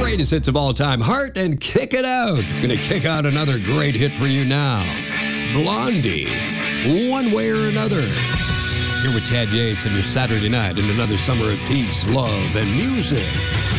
greatest hits of all time, Heart and Kick It Out. Gonna kick out another great hit for you now. Blondie, One Way or Another. Here with Tad Yates and your Saturday night in another summer of peace, love, and music.